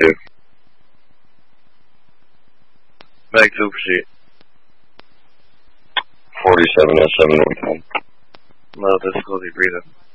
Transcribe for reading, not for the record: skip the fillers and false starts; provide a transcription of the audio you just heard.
2. Back 2 proceed. 4707 weekend. Low difficulty breathing.